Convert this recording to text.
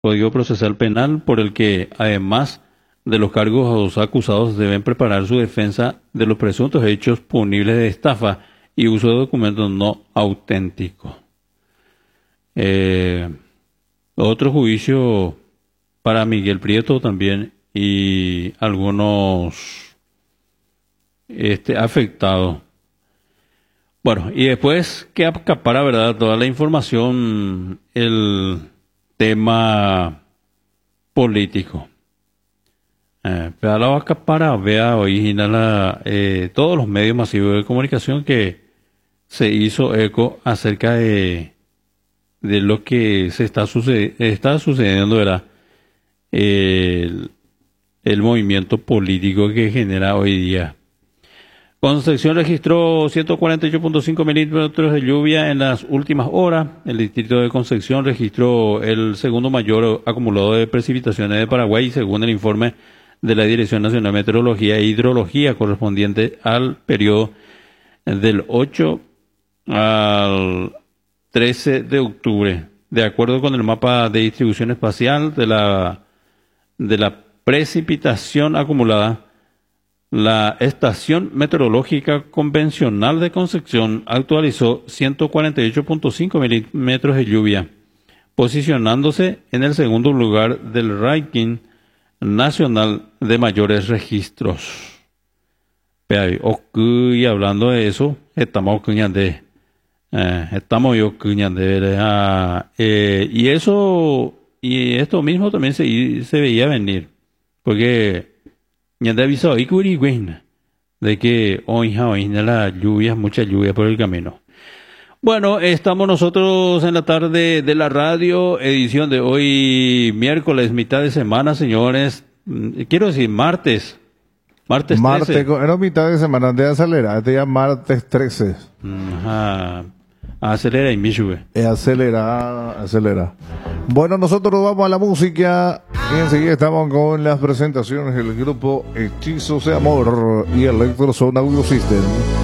Código Procesal Penal, por el que, además de los cargos acusados, deben preparar su defensa de los presuntos hechos punibles de estafa y uso de documentos no auténticos. Otro juicio para Miguel Prieto también y algunos afectados. Bueno, y después que acapara, ¿verdad?, toda la información, el tema político. Pero la acapara, vea hoy todos los medios masivos de comunicación que se hizo eco acerca de lo que está sucediendo, ¿verdad? El movimiento político que genera hoy día. Concepción registró 148.5 milímetros de lluvia en las últimas horas. El distrito de Concepción registró el segundo mayor acumulado de precipitaciones de Paraguay, según el informe de la Dirección Nacional de Meteorología e Hidrología, correspondiente al periodo del 8 al 13 de octubre. De acuerdo con el mapa de distribución espacial de la precipitación acumulada, la Estación Meteorológica Convencional de Concepción actualizó 148.5 milímetros de lluvia, posicionándose en el segundo lugar del ranking nacional de mayores registros. Y hablando de eso, estamos y esto mismo también se veía venir, porque ya te avisó de que hoy la lluvia, mucha lluvia por el camino. Bueno, estamos nosotros en la tarde de la radio, edición de hoy, miércoles, mitad de semana, señores. Quiero decir, martes 13. Era mitad de semana, de acelerar, ya martes 13. Ajá. Acelera y me sube. Acelera. Bueno, nosotros vamos a la música y enseguida estamos con las presentaciones del grupo Hechizos de Amor y Electro Sound Audio System.